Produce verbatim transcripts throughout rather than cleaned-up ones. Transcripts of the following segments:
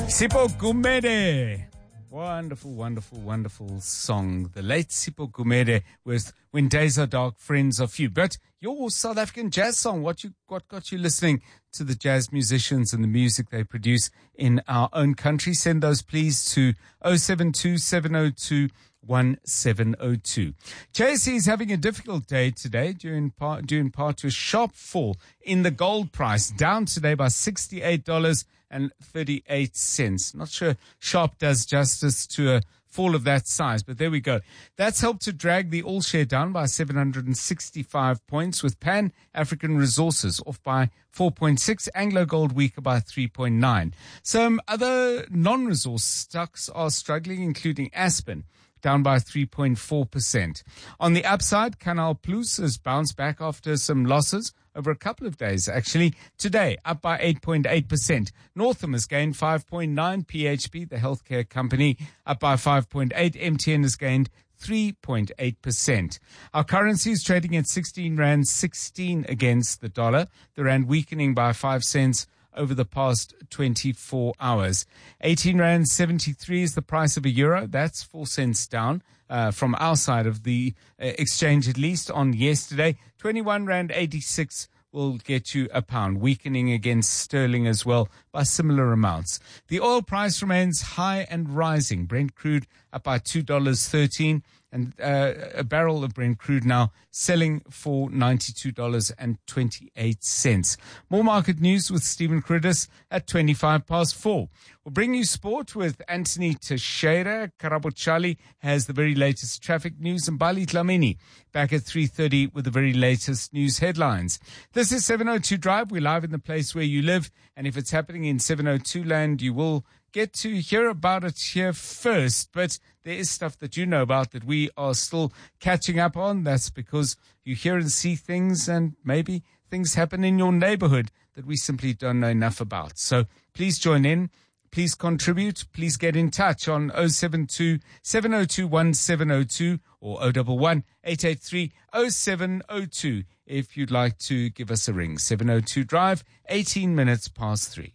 Sipho Gumede. Wonderful, wonderful, wonderful song. The late Sipho Gumede with When Days Are Dark, Friends Are Few. But your South African jazz song, what you what got you listening to the jazz musicians and the music they produce in our own country? Send those please to oh seven two, seven oh two, one seven oh two. J S E is having a difficult day today, due in part, due in part to a sharp fall in the gold price, down today by sixty-eight dollars and thirty-eight cents. Not sure sharp does justice to a fall of that size, but there we go. That's helped to drag the all share down by seven hundred sixty-five points, with Pan African Resources off by four point six, Anglo Gold weaker by three point nine. Some other non-resource stocks are struggling, including Aspen, down by three point four percent. On the upside, Canal Plus has bounced back after some losses over a couple of days, actually. Today, up by eight point eight percent. Northam has gained five point nine, P H P, the healthcare company, up by five point eight. M T N has gained three point eight percent. Our currency is trading at sixteen rand sixteen against the dollar. The rand weakening by five cents over the past twenty-four hours. eighteen rand seventy-three is the price of a euro. That's four cents down uh, from our side of the uh, exchange, at least on yesterday. twenty-one rand eighty-six will get you a pound, weakening against sterling as well by similar amounts. The oil price remains high and rising. Brent crude up by two dollars and thirteen cents. And uh, a barrel of Brent crude now selling for ninety-two dollars and twenty-eight cents. More market news with Stephen Crudis at twenty-five past four. We'll bring you sport with Anthony Teixeira. Karabo Charlie has the very latest traffic news, and Bali Tlamini back at three thirty with the very latest news headlines. This is seven oh two Drive. We're live in the place where you live, and if it's happening in seven oh two land, you will get to hear about it here first. But there is stuff that you know about that we are still catching up on. That's because you hear and see things, and maybe things happen in your neighborhood that we simply don't know enough about. So please join in. Please contribute. Please get in touch on oh seven two, seven oh two, one seven oh two or oh one one, eight eight three, oh seven oh two if you'd like to give us a ring. seven oh two Drive, eighteen minutes past three.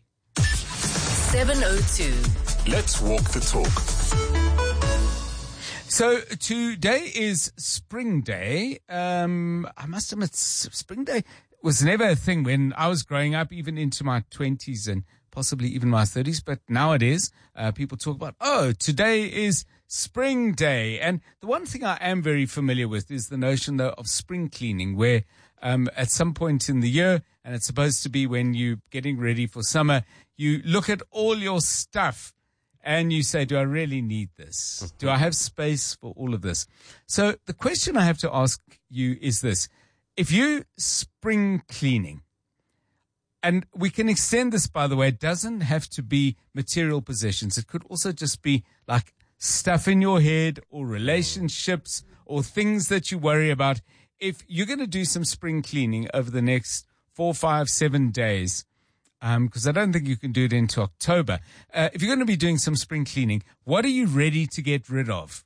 seven oh two. Let's walk the talk. So today is Spring Day. Um, I must admit, Spring Day was never a thing when I was growing up, even into my twenties and possibly even my thirties. But now it is. Uh, people talk about, oh, today is Spring Day. And the one thing I am very familiar with is the notion, though, of spring cleaning, where um, at some point in the year, and it's supposed to be when you're getting ready for summer, you look at all your stuff and you say, do I really need this? Do I have space for all of this? So the question I have to ask you is this. If you spring cleaning, and we can extend this, by the way, it doesn't have to be material possessions. It could also just be like stuff in your head or relationships or things that you worry about. If you're going to do some spring cleaning over the next four, five, seven days, um, because I don't think you can do it into October. Uh, if you're going to be doing some spring cleaning, what are you ready to get rid of?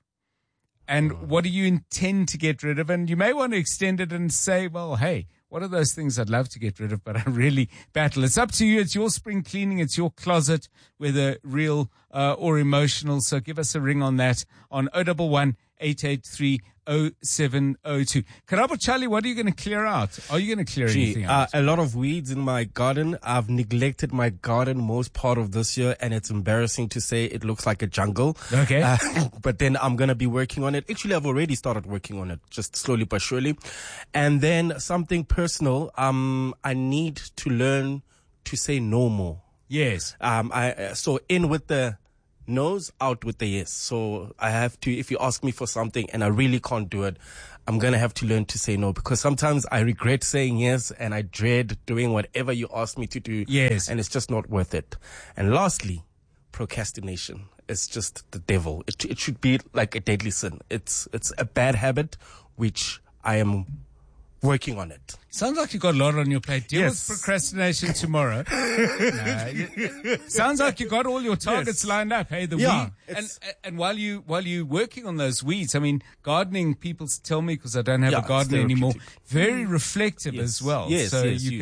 And what do you intend to get rid of? And you may want to extend it and say, well, hey, what are those things I'd love to get rid of, but I really battle? It's up to you. It's your spring cleaning. It's your closet, whether real uh, or emotional. So give us a ring on that on oh one one, eight eight three, oh seven oh two. Karabo Charlie, what are you going to clear out? Are you going to clear Gee, anything uh, out? a lot of weeds in my garden. I've neglected my garden most part of this year, and it's embarrassing to say it looks like a jungle. Okay. Uh, but then I'm going to be working on it. Actually, I've already started working on it, just slowly but surely. And then something personal. Um, I need to learn to say no more. Yes. Um, I, so in with the no's, out with the yes. So I have to, if you ask me for something and I really can't do it, I'm going to have to learn to say no, because sometimes I regret saying yes and I dread doing whatever you ask me to do. Yes. And it's just not worth it. And lastly, procrastination is just the devil. It, it should be like a deadly sin. It's, it's a bad habit, which I am working on it. Sounds like you've got a lot on your plate. Deal Yes. with procrastination tomorrow. Nah, you- sounds like you got all your targets Yes. lined up. Hey, the Yeah, weed. And, it's- and while you, while you working on those weeds, I mean, gardening, people tell me, because I don't have Yeah, a it's garden anymore, therapeutic. very reflective Yes. as well. Yes, so yes, you, you- can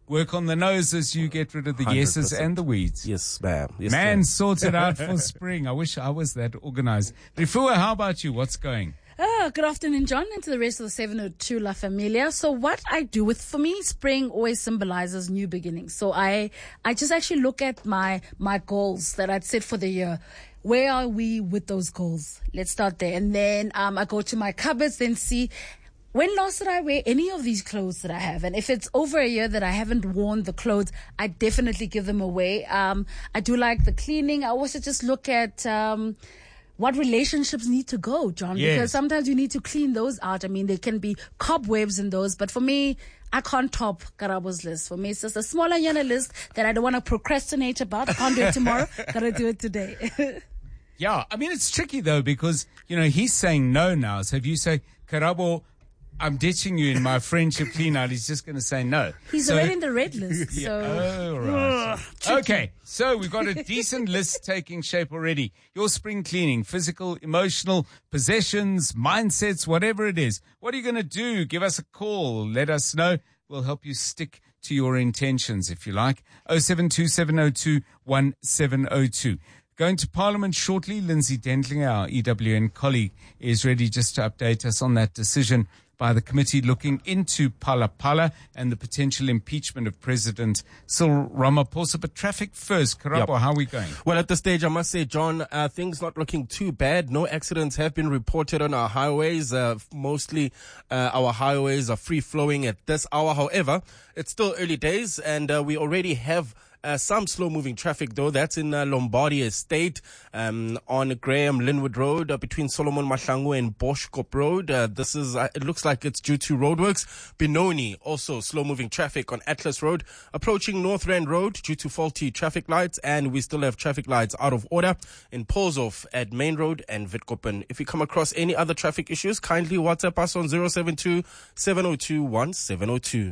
work on the noses, you get rid of the yeses one hundred percent. and the weeds. Yes, ma'am. Yes, Man, ma'am. sorted out for spring. I wish I was that organized. Rifua, how about you? What's going? Oh, good afternoon, John, and to the rest of the seven oh two La Familia. So what I do with, for me, spring always symbolizes new beginnings. So I, I just actually look at my, my goals that I'd set for the year. Where are we with those goals? Let's start there. And then, um, I go to my cupboards, then see, when last did I wear any of these clothes that I have? And if it's over a year that I haven't worn the clothes, I definitely give them away. Um, I do like the cleaning. I also just look at, um, what relationships need to go, John, Yes. because sometimes you need to clean those out. I mean, there can be cobwebs in those, but for me, I can't top Karabo's list. For me, it's just a smaller yana list that I don't want to procrastinate about. I can't do it tomorrow. Gotta do it today. Yeah, I mean, it's tricky though, because, you know, he's saying no now. So if you say, Karabo, I'm ditching you in my friendship clean out, he's just going to say no. He's So- already in the red list, so. Oh, right. Okay, so we've got a decent list taking shape already. Your spring cleaning, physical, emotional, possessions, mindsets, whatever it is. What are you going to do? Give us a call. Let us know. We'll help you stick to your intentions, if you like. oh seven two seven oh two one seven oh two. Going to Parliament shortly. Lindsay Dentlinger, our E W N colleague, is ready just to update us on that decision by the committee looking into Phala Phala and the potential impeachment of President Cyril Ramaphosa. But traffic first. Karabo, Yep. how are we going? Well, at this stage, I must say, John, uh, things not looking too bad. No accidents have been reported on our highways. Uh, mostly uh, our highways are free-flowing at this hour. However, it's still early days, and uh, we already have Uh, some slow-moving traffic, though. That's in uh, Lombardy Estate, um, on Graham Linwood Road, uh, between Solomon Mahlangu and Boschkop Road. Uh, this is, uh, it looks like it's due to roadworks. Benoni, also slow-moving traffic on Atlas Road, approaching North Rand Road due to faulty traffic lights, and we still have traffic lights out of order in Polshof at Main Road and Witkoppen. If you come across any other traffic issues, kindly WhatsApp us on zero seven two seven oh two one seven oh two.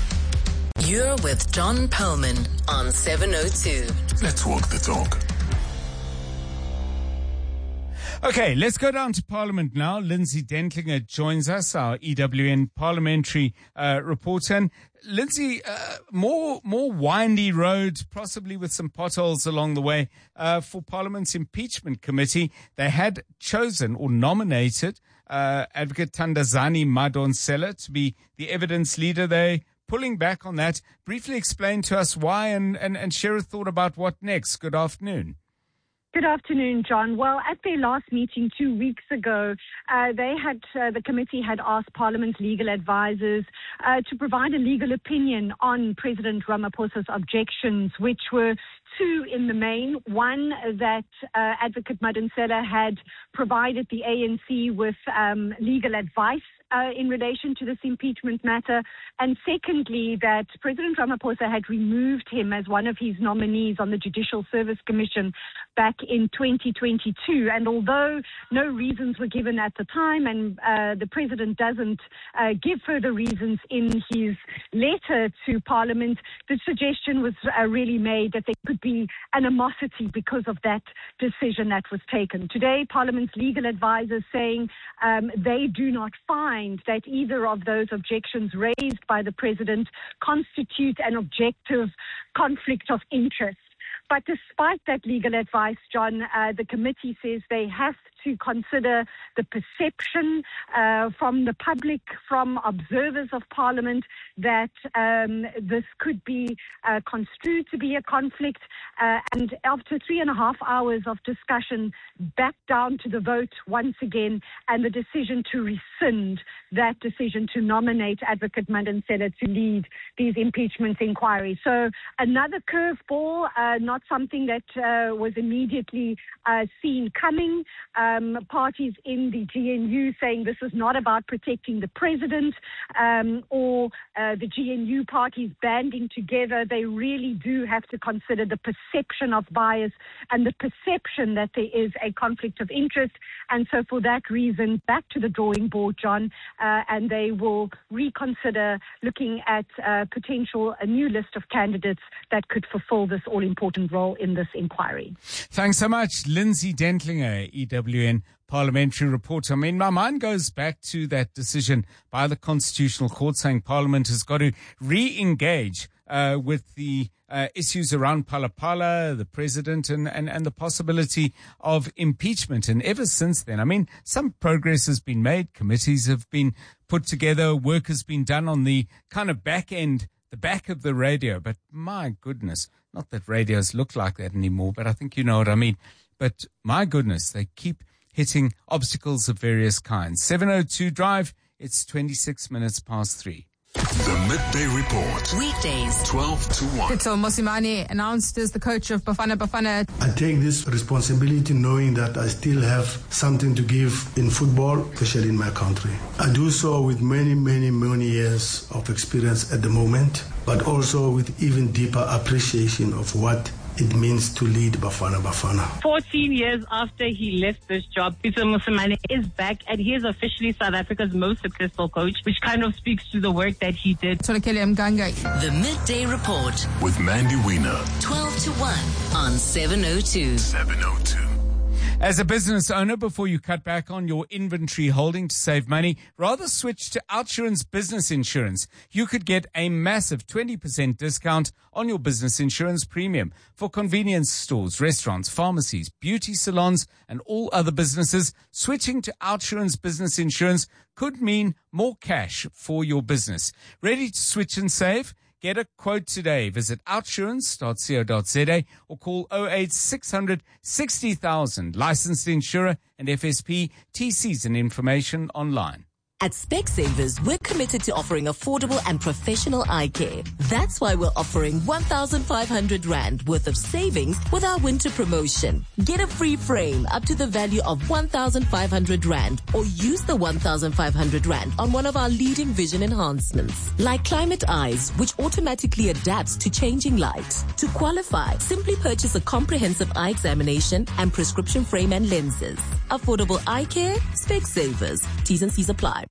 You're with John Perlman on seven oh two. Let's walk the talk. Okay, let's go down to Parliament now. Lindsay Dentlinger joins us, our E W N parliamentary uh, reporter. And Lindsay, uh, more more windy road, possibly with some potholes along the way, uh, for Parliament's impeachment committee. They had chosen or nominated uh, Advocate Thandazani Madonsela to be the evidence leader. They pulling back on that. Briefly explain to us why and, and, and share a thought about what next. Good afternoon. Good afternoon, John. Well, at their last meeting two weeks ago, uh, they had uh, the committee had asked Parliament's legal advisors uh, to provide a legal opinion on President Ramaphosa's objections, which were two in the main. One, that uh, Advocate Madonsela had provided the A N C with um, legal advice Uh, in relation to this impeachment matter. And secondly, that President Ramaphosa had removed him as one of his nominees on the Judicial Service Commission back in twenty twenty-two. And although no reasons were given at the time, and uh, the President doesn't uh, give further reasons in his letter to Parliament, the suggestion was uh, really made that there could be animosity because of that decision that was taken. Today, Parliament's legal advisors saying um, they do not find that either of those objections raised by the President constitute an objective conflict of interest. But despite that legal advice, John, uh, the committee says they have to consider the perception uh, from the public, from observers of Parliament, that um, this could be uh, construed to be a conflict. Uh, and after three and a half hours of discussion, back down to the vote once again, and the decision to rescind that decision to nominate Advocate Madonsela to lead these impeachment inquiries. So another curveball, uh, not something that uh, was immediately uh, seen coming. Um, parties in the G N U saying this is not about protecting the president, um, or uh, the G N U parties banding together. They really do have to consider the perception of bias and the perception that there is a conflict of interest. And so for that reason, back to the drawing board, John, uh, and they will reconsider looking at uh, potential, a new list of candidates that could fulfill this all-important role in this inquiry. Thanks so much, Lindsay Dentlinger, E W N parliamentary reporter. I mean, my mind goes back to that decision by the Constitutional Court saying Parliament has got to re-engage uh, with the uh, issues around Palapala, the president, and, and, and the possibility of impeachment. And ever since then, I mean, some progress has been made. Committees have been put together. Work has been done on the kind of back end, the back of the radio. But my goodness, not that radios look like that anymore, but I think you know what I mean. But my goodness, they keep hitting obstacles of various kinds. seven oh two Drive, it's twenty-six minutes past three. The Midday Report. Weekdays. twelve to one. Pitso Mosimane announced as the coach of Bafana Bafana. I take this responsibility knowing that I still have something to give in football, especially in my country. I do so with many, many, many years of experience at the moment, but also with even deeper appreciation of what it means to lead Bafana Bafana. fourteen years after he left this job, Pitso Mosimane is back and he is officially South Africa's most successful coach, which kind of speaks to the work that he did. Tolekile Mganga. The Midday Report. With Mandy Wiener. twelve to one on seven oh two. seven oh two. As a business owner, before you cut back on your inventory holding to save money, rather switch to Outsurance Business Insurance. You could get a massive twenty percent discount on your business insurance premium. For convenience stores, restaurants, pharmacies, beauty salons, and all other businesses, switching to Outsurance Business Insurance could mean more cash for your business. Ready to switch and save? Get a quote today. Visit outsurance dot co dot za or call oh eight six hundred sixty thousand. Licensed insurer and F S P. T Cs and information online. At Specsavers, we're committed to offering affordable and professional eye care. That's why we're offering one thousand five hundred rand worth of savings with our winter promotion. Get a free frame up to the value of one thousand five hundred rand or use the one thousand five hundred rand on one of our leading vision enhancements, like Climate Eyes, which automatically adapts to changing light. To qualify, simply purchase a comprehensive eye examination and prescription frame and lenses. Affordable eye care, Specsavers. T's and C's apply.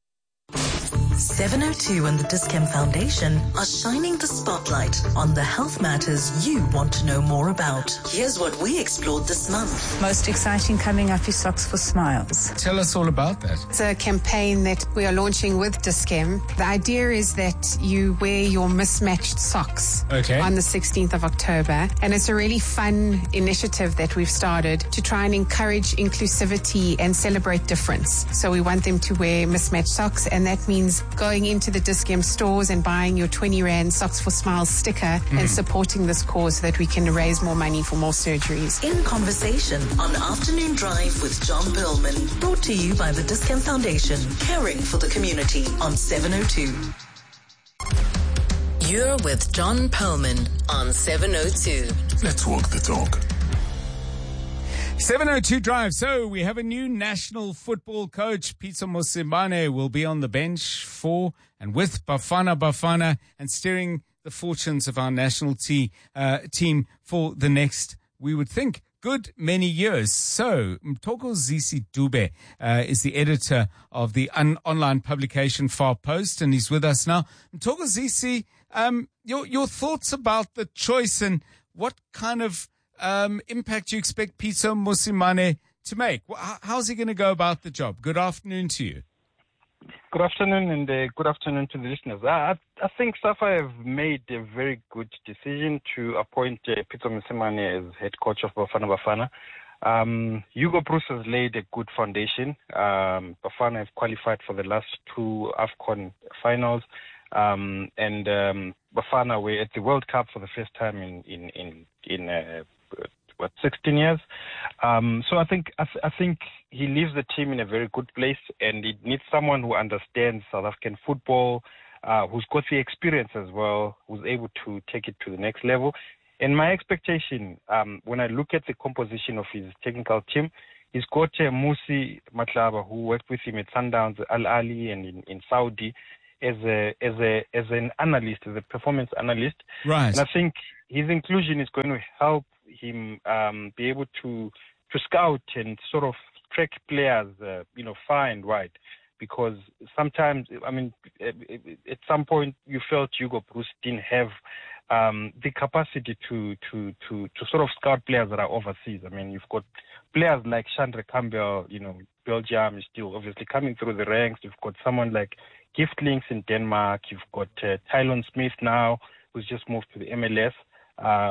seven oh two and the Dis-Chem Foundation are shining the spotlight on the health matters you want to know more about. Here's what we explored this month. Most exciting coming up is Socks for Smiles. Tell us all about that. It's a campaign that we are launching with Dis-Chem. The idea is that you wear your mismatched socks Okay. on the sixteenth of October. And it's a really fun initiative that we've started to try and encourage inclusivity and celebrate difference. So we want them to wear mismatched socks, and that means going into the Dis-Chem stores and buying your twenty rand Socks for Smiles sticker mm. and supporting this cause so that we can raise more money for more surgeries. In Conversation on Afternoon Drive with John Perlman. Brought to you by the Dis-Chem Foundation, caring for the community on seven oh two. You're with John Perlman on seven oh two. Let's walk the talk. seven oh two Drive. So we have a new national football coach. Pitso Mosimane will be on the bench for and with Bafana Bafana and steering the fortunes of our national te- uh, team for the next, we would think, good many years. So Mthokozisi Dube uh, is the editor of the un- online publication Far Post, and he's with us now. Mthokozisi, um, your, your thoughts about the choice and what kind of Um, impact you expect Pitso Mosimane to make? How's he going to go about the job? Good afternoon to you. Good afternoon, and uh, good afternoon to the listeners. I, I think SAFA have made a very good decision to appoint uh, Pitso Mosimane as head coach of Bafana Bafana. Um, Hugo Bruce has laid a good foundation. Um, Bafana have qualified for the last two AFCON finals. Um, and um, Bafana were at the World Cup for the first time in in in, in uh, what sixteen years. Um, so I think I, th- I think he leaves the team in a very good place, and it needs someone who understands South African football, uh, who's got the experience as well, who's able to take it to the next level. And my expectation, um, when I look at the composition of his technical team, he's got uh, Musi Matlaba, who worked with him at Sundowns, Al Ahly, and in, in Saudi. As a as a as an analyst, as a performance analyst, right? And I think his inclusion is going to help him um, be able to to scout and sort of track players, uh, you know, far and wide. Because sometimes, I mean, at some point you felt Hugo Bruce didn't have um, the capacity to, to to to sort of scout players that are overseas. I mean, you've got players like Chandra Campbell, you know, Belgium is still obviously coming through the ranks. You've got someone like Gift Links in Denmark. You've got uh, Tylon Smith now, who's just moved to the M L S. Uh,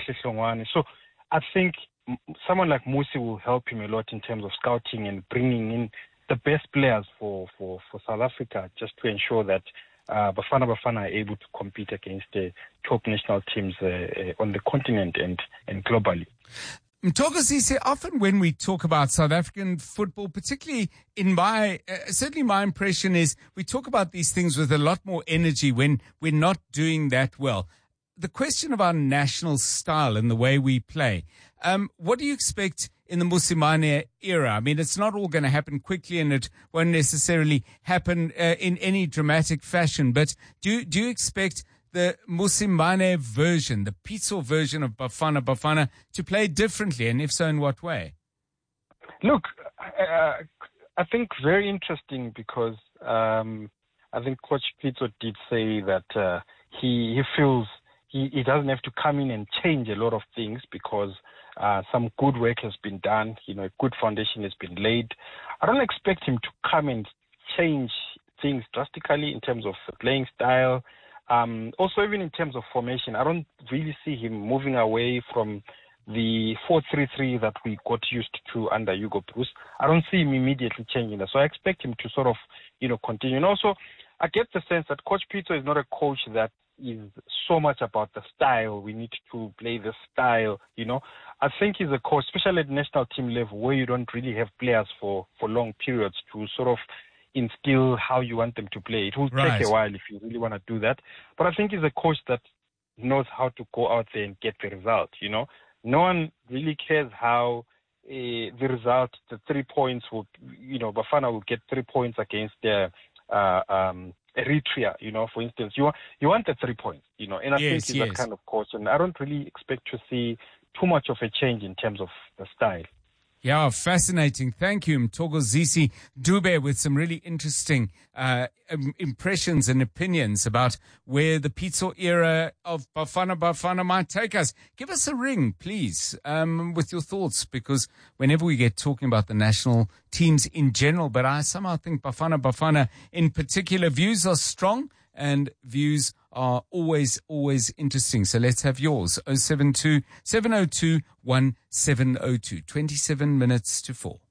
so I think someone like Musi will help him a lot in terms of scouting and bringing in the best players for, for, for South Africa, just to ensure that uh, Bafana Bafana are able to compete against the top national teams uh, uh, on the continent and, and globally. Mthokozisi, often when we talk about South African football, particularly in my, uh, certainly my impression is we talk about these things with a lot more energy when we're not doing that well. The question of our national style and the way we play, um, what do you expect in the Mosimane era? I mean, it's not all going to happen quickly and it won't necessarily happen uh, in any dramatic fashion, but do, do you expect the Mosimane version, the Pitso version of Bafana Bafana to play differently, and if so, in what way? Look, uh, I think very interesting because um, I think Coach Pitso did say that uh, he, he feels he, he doesn't have to come in and change a lot of things because uh, some good work has been done, you know, a good foundation has been laid. I don't expect him to come and change things drastically in terms of playing style. Um, also, even in terms of formation, I don't really see him moving away from the four three three that we got used to under Hugo Broos. I don't see him immediately changing that. So I expect him to sort of, you know, continue. And also, I get the sense that Coach Pitso is not a coach that is so much about the style. We need to play the style, you know. I think he's a coach, especially at national team level, where you don't really have players for, for long periods to sort of instill how you want them to play. It will Right. take a while if you really want to do that. But I think he's a coach that knows how to go out there and get the result, you know. No one really cares how uh, the result, the three points will, you know, Bafana will get three points against the, uh, um, Eritrea, you know, for instance. You want, you want the three points, you know, and I Yes, think he's yes. that kind of coach. And I don't really expect to see too much of a change in terms of the style. Yeah, fascinating. Thank you, Mthokozisi Dube, with some really interesting uh, um, impressions and opinions about where the Pitso era of Bafana Bafana might take us. Give us a ring, please, um, with your thoughts, because whenever we get talking about the national teams in general, but I somehow think Bafana Bafana in particular, views are strong and views are always, always interesting. So let's have yours. oh seven two, seven oh two, one seven oh two. twenty-seven minutes to four.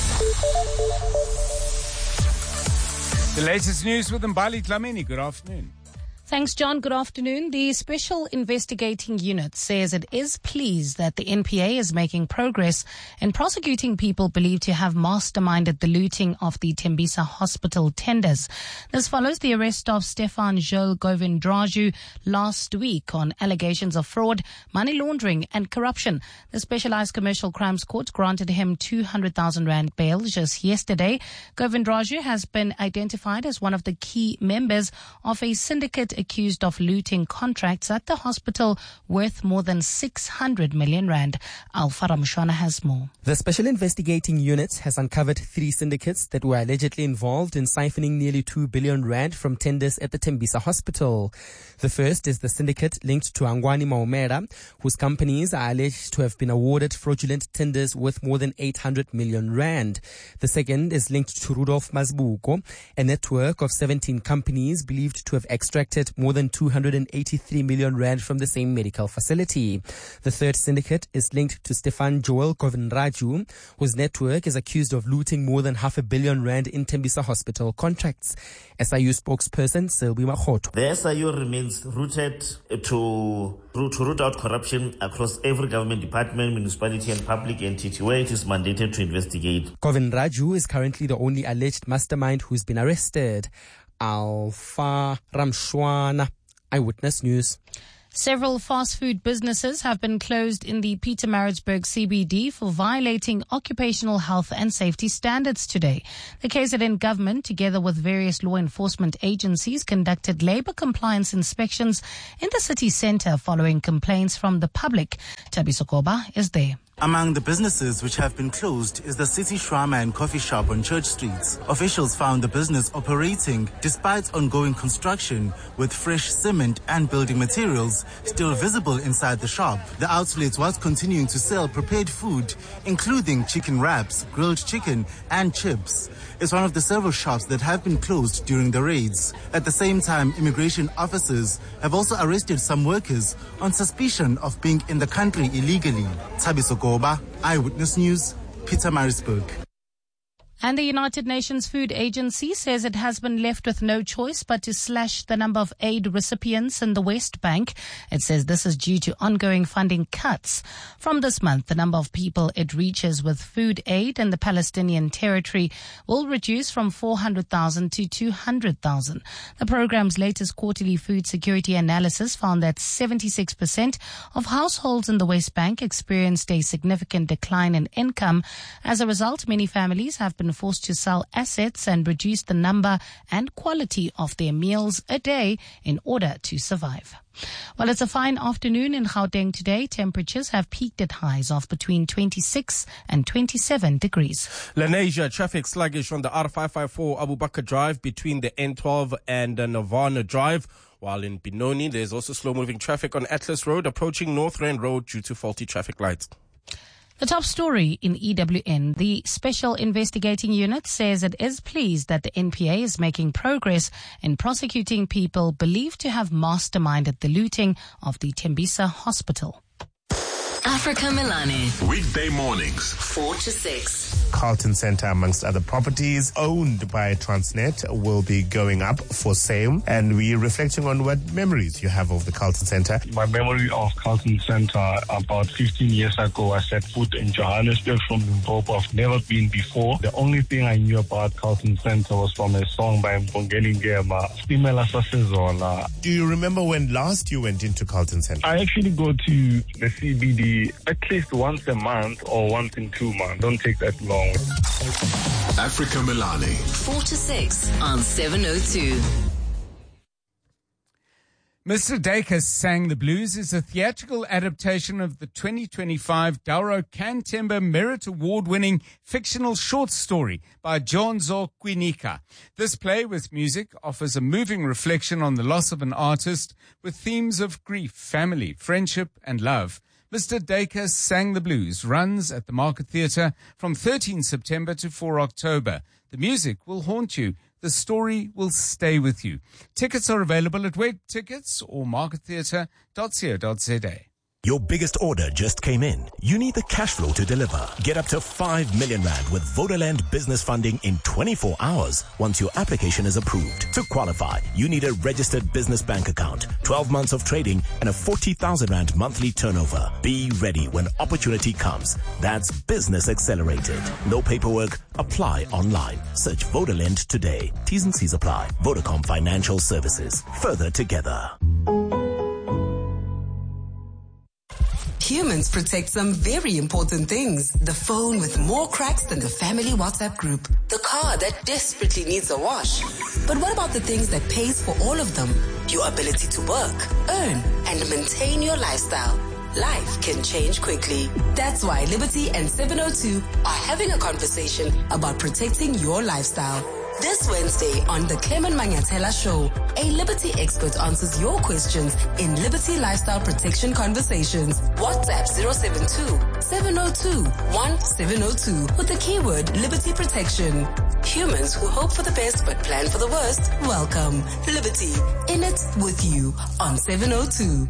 The latest news with Mbali Dlamini. Good afternoon. Thanks, John. Good afternoon. The Special Investigating Unit says it is pleased that the N P A is making progress in prosecuting people believed to have masterminded the looting of the Tembisa Hospital tenders. This follows the arrest of Stefan Joel Govindraju last week on allegations of fraud, money laundering and corruption. The Specialized Commercial Crimes Court granted him two hundred thousand rand bail just yesterday. Govindraju has been identified as one of the key members of a syndicate accused of looting contracts at the hospital worth more than six hundred million rand. Alpha Ramshwana has more. The Special Investigating Unit has uncovered three syndicates that were allegedly involved in siphoning nearly two billion rand from tenders at the Tembisa Hospital. The first is the syndicate linked to Angwani Maumera, whose companies are alleged to have been awarded fraudulent tenders worth more than eight hundred million rand. The second is linked to Rudolf Mazbuko, a network of seventeen companies believed to have extracted more than two hundred eighty-three million rand from the same medical facility. The third syndicate is linked to Stefan Joel Govindraju, whose network is accused of looting more than half a billion rand in Tembisa Hospital contracts. S I U spokesperson Selby Makhoto. The S I U remains rooted to, to root out corruption across every government department, municipality and public entity where it is mandated to investigate. Govindraju is currently the only alleged mastermind who's been arrested. Alpha Ramshwana, Eyewitness News. Several fast food businesses have been closed in the Pietermaritzburg C B D for violating occupational health and safety standards today. The K Z N government, together with various law enforcement agencies, conducted labor compliance inspections in the city centre following complaints from the public. Tabi Sokoba is there. Among the businesses which have been closed is the City Shawarma and Coffee Shop on Church Street. Officials found the business operating despite ongoing construction, with fresh cement and building materials still visible inside the shop. The outlet was continuing to sell prepared food, including chicken wraps, grilled chicken and chips. It's one of the several shops that have been closed during the raids. At the same time, immigration officers have also arrested some workers on suspicion of being in the country illegally. Thabiso Goba, Eyewitness News, Pietermaritzburg. And the United Nations Food Agency says it has been left with no choice but to slash the number of aid recipients in the West Bank. It says this is due to ongoing funding cuts. From this month, the number of people it reaches with food aid in the Palestinian territory will reduce from four hundred thousand to two hundred thousand. The program's latest quarterly food security analysis found that seventy-six percent of households in the West Bank experienced a significant decline in income. As a result, many families have been forced to sell assets and reduce the number and quality of their meals a day in order to survive. Well, it's a fine afternoon in Gauteng today. Temperatures have peaked at highs of between twenty-six and twenty-seven degrees. Lenasia, traffic sluggish on the R five five four Abu Bakr Drive between the N twelve and uh, Nirvana Drive. While in Benoni, there's also slow-moving traffic on Atlas Road approaching North Rand Road due to faulty traffic lights. The top story in E W N, the Special Investigating Unit says it is pleased that the N P A is making progress in prosecuting people believed to have masterminded the looting of the Tembisa Hospital. Africa Milani. Weekday mornings, four to six. Carlton Centre, amongst other properties owned by Transnet, will be going up for sale. And we're reflecting on what memories you have of the Carlton Centre. My memory of Carlton Centre, about fifteen years ago, I set foot in Johannesburg from Limpopo. I've never been before. The only thing I knew about Carlton Centre was from a song by Mbongeni Ngema, Stimela Sasezola. Do you remember when last you went into Carlton Centre? I actually go to the C B D at least once a month or once in two months. Don't take that long. Africa Milani. four to six on seven oh two. Mister Dacus Sang the Blues is a theatrical adaptation of the twenty twenty-five Dauro Cantember Merit Award-winning fictional short story by Jonzo Quinika. This play with music offers a moving reflection on the loss of an artist with themes of grief, family, friendship and love. Mister Dacus Sang the Blues runs at the Market Theatre from thirteenth September to fourth October. The music will haunt you. The story will stay with you. Tickets are available at Web Tickets or market theatre dot co dot za. Your biggest order just came in. You need the cash flow to deliver. Get up to five million rand with Vodaland business funding in twenty-four hours once your application is approved. To qualify, you need a registered business bank account, twelve months of trading, and a forty thousand rand monthly turnover. Be ready when opportunity comes. That's Business Accelerated. No paperwork. Apply online. Search Vodaland today. T's and C's apply. Vodacom Financial Services. Further together. Humans protect some very important things. The phone with more cracks than the family WhatsApp group. The car that desperately needs a wash. But what about the things that pays for all of them? Your ability to work, earn, and maintain your lifestyle. Life can change quickly. That's why Liberty and seven oh two are having a conversation about protecting your lifestyle. This Wednesday on the Clement Mangatela Show, a Liberty expert answers your questions in Liberty Lifestyle Protection Conversations. WhatsApp zero seven two, seven oh two, one seven oh two with the keyword Liberty Protection. Humans who hope for the best but plan for the worst, welcome. Liberty, in it with you on seven oh two.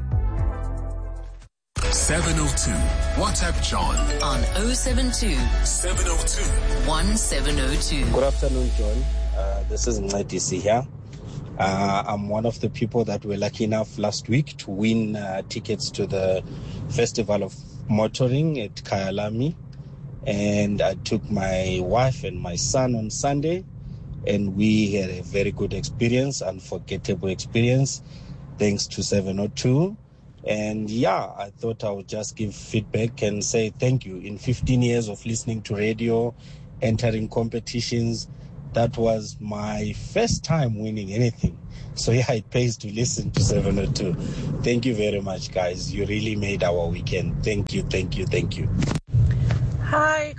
seven oh two. WhatsApp John on oh seven two, seven oh two, one seven oh two. Good afternoon, John. Uh, this is Ncedisi here. Uh, I'm one of the people that were lucky enough last week to win uh, tickets to the Festival of Motoring at Kyalami. And I took my wife and my son on Sunday, and we had a very good experience, unforgettable experience, thanks to seven oh two. And yeah, I thought I would just give feedback and say thank you. In fifteen years of listening to radio, entering competitions, that was my first time winning anything. So yeah, it pays to listen to seven oh two. Thank you very much, guys. You really made our weekend. Thank you, thank you, thank you.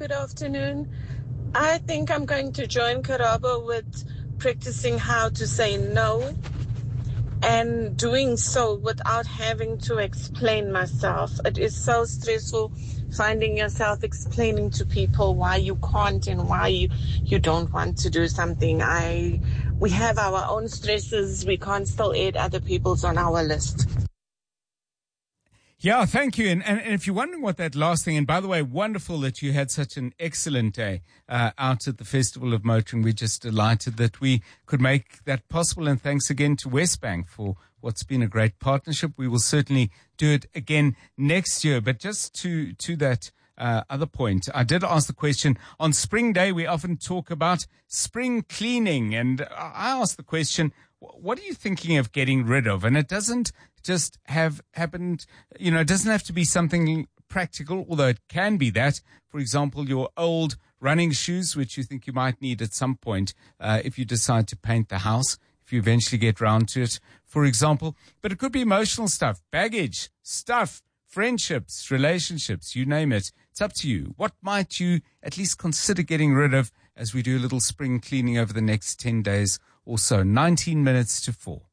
good afternoon. I think I'm going to join Karabo with practicing how to say no and doing so without having to explain myself. It is so stressful finding yourself explaining to people why you can't and why you, you don't want to do something. I we have our own stresses. We can't still add other people's on our list. Yeah, thank you. And, and, and if you're wondering what that last thing, and by the way, wonderful that you had such an excellent day uh, out at the Festival of Motoring. We're just delighted that we could make that possible. And thanks again to Westbank for what's been a great partnership. We will certainly do it again next year. But just to, to that uh, other point, I did ask the question, on Spring Day, we often talk about spring cleaning. And I asked the question, what are you thinking of getting rid of? And it doesn't just have happened, you know, it doesn't have to be something practical, although it can be that. For example, your old running shoes, which you think you might need at some point uh, if you decide to paint the house, if you eventually get round to it, for example. But it could be emotional stuff, baggage, stuff, friendships, relationships, you name it. It's up to you. What might you at least consider getting rid of as we do a little spring cleaning over the next ten days or so? nineteen minutes to four.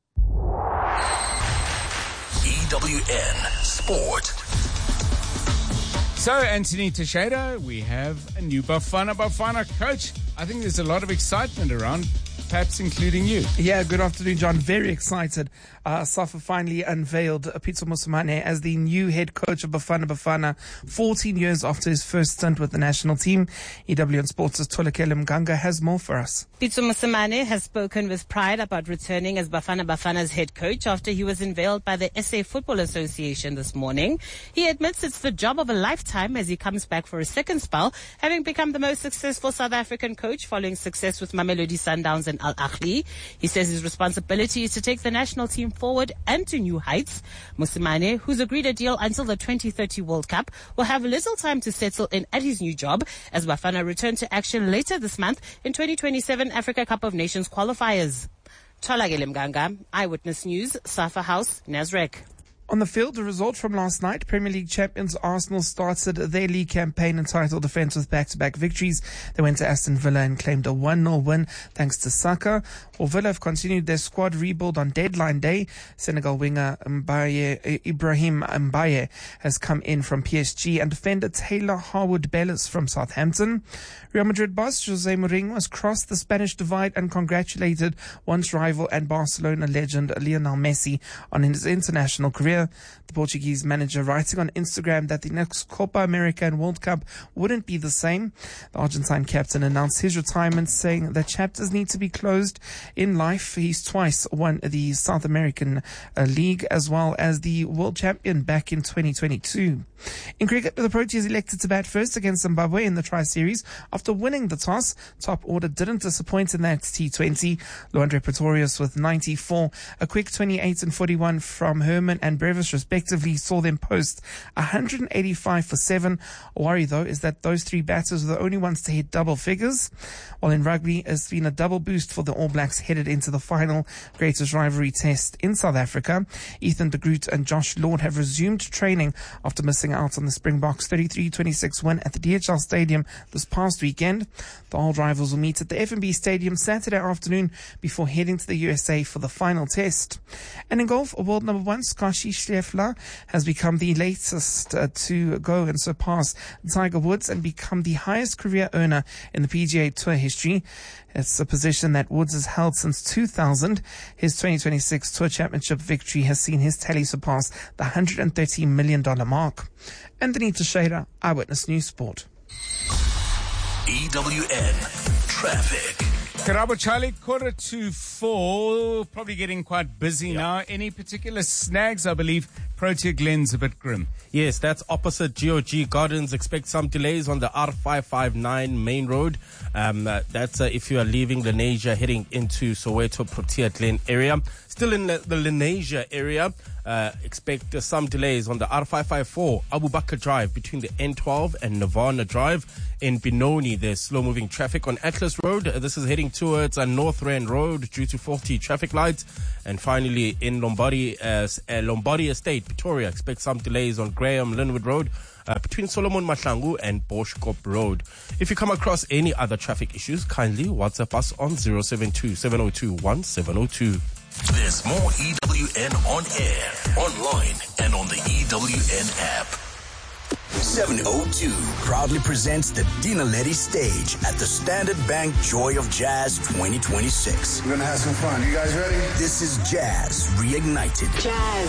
E W N Sport. So, Anthony Teixeira, we have a new Bafana Bafana coach. I think there's a lot of excitement around, perhaps including you. Yeah, good afternoon, John. Very excited. Uh, SAFA finally unveiled Pitso Mosimane as the new head coach of Bafana Bafana, fourteen years after his first stint with the national team. E W N Sports' Tolekele Mganga has more for us. Pitso Mosimane has spoken with pride about returning as Bafana Bafana's head coach after he was unveiled by the S A Football Association this morning. He admits it's the job of a lifetime as he comes back for a second spell, having become the most successful South African coach following success with Mamelodi Sundowns and Al Ahly. He says his responsibility is to take the national team forward and to new heights. Mosimane, who's agreed a deal until the twenty thirty World Cup, will have little time to settle in at his new job as Bafana return to action later this month in twenty twenty-seven Africa Cup of Nations qualifiers. Tolekele Mganga, Eyewitness News, Safa House, Nasrec. On the field, the result from last night, Premier League champions Arsenal started their league campaign and title defence with back-to-back victories. They went to Aston Villa and claimed a one nil win thanks to Saka. While Villa have continued their squad rebuild on deadline day, Senegal winger Mbaye, Ibrahim Mbaye has come in from P S G and defender Taylor Harwood-Bellis from Southampton. Real Madrid boss Jose Mourinho has crossed the Spanish divide and congratulated once rival and Barcelona legend Lionel Messi on his international career. The Portuguese manager writing on Instagram that the next Copa America and World Cup wouldn't be the same. The Argentine captain announced his retirement, saying that chapters need to be closed in life. He's twice won the South American uh, League as well as the world champion back in twenty twenty-two. In cricket, the Proteas elected to bat first against Zimbabwe in the Tri-Series after winning the toss. Top order didn't disappoint in that T twenty. Luandre Pretorius with ninety-four, a quick twenty-eight and forty-one from Herman and Brevis respectively saw them post one hundred eighty-five for seven. A worry though is that those three batters were the only ones to hit double figures. While in rugby, it's been a double boost for the All Blacks headed into the final greatest rivalry test in South Africa. Ethan de Groot and Josh Lord have resumed training after missing out on the Springboks thirty-three twenty-six win at the D H L Stadium this past weekend. The old rivals will meet at the F N B Stadium Saturday afternoon before heading to the U S A for the final test. And in golf, world number one Scotty Scheffler has become the latest uh, to go and surpass Tiger Woods and become the highest career earner in the P G A Tour history. It's a position that Woods has held since two thousand. His twenty twenty-six Tour Championship victory has seen his tally surpass the one hundred thirty million dollars mark. Anthony Teixeira, Eyewitness News Sport. E W N Traffic. Karabo Charlie, quarter to four. Probably getting quite busy yeah. now. Any particular snags? I believe Protea Glen's a bit grim. Yes, that's opposite G O G Gardens. Expect some delays on the R five five nine main road. Um, uh, that's uh, if you are leaving Lenasia heading into Soweto Protea Glen area. Still in the, the Lenasia area, uh, expect uh, some delays on the R five five four Abu Bakr Drive between the N twelve and Nirvana Drive. In Benoni, there's slow-moving traffic on Atlas Road. Uh, this is heading heading towards uh, North Rand Road due to faulty traffic lights. And finally, in Lombardy, uh, uh, Lombardy Estate, Pretoria, expect some delays on Graham Linwood Road uh, between Solomon Mahlangu and Boschkop Road. If you come across any other traffic issues, kindly WhatsApp us on zero seven two, seven zero two, one seven zero two. There's more E W N on air, online, and on the E W N app. seven oh two proudly presents the Dina Letty stage at the Standard Bank Joy of Jazz twenty twenty-six. We're going to have some fun. You guys ready? This is Jazz Reignited. Jazz.